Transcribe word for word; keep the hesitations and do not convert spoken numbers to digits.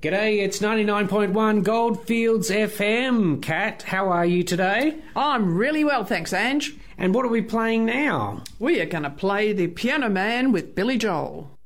G'day, it's ninety-nine point one Goldfields F M. Kat, how are you today? I'm really well, thanks, Ange. And what are we playing now? We are going to play The Piano Man with Billy Joel.